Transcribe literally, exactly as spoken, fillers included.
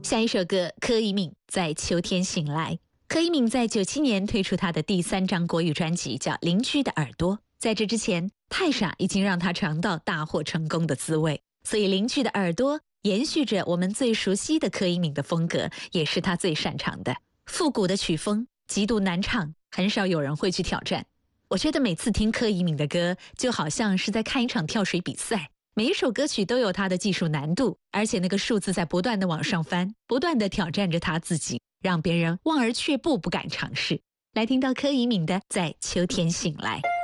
下一首歌，柯以敏在秋天醒来。柯以敏在九七年推出她的第三张国语专辑，叫《邻居的耳朵》。在这之前，太傻已经让她尝到大获成功的滋味，所以《邻居的耳朵》延续着我们最熟悉的柯以敏的风格，也是她最擅长的复古的曲风，极度难唱，很少有人会去挑战。我觉得每次听柯以敏的歌，就好像是在看一场跳水比赛。每一首歌曲都有它的技术难度，而且那个数字在不断的往上翻，不断的挑战着他自己，让别人望而却步，不敢尝试。来听到柯以敏的《在秋天醒来》。